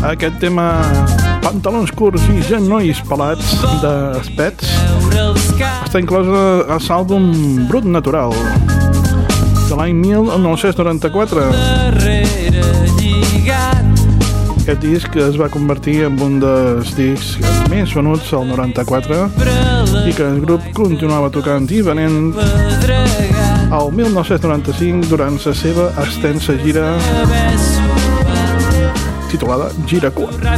aquest tema Pantalons curts i genolls pelats de Spets està inclòs a l'àlbum Brut Natural de l'any 1994. Aquest disc es va convertir en un dels discs més venuts al 94 i que el grup continuava tocant i venent al 1995 durant la seva extensa gira titulada Gira Cua.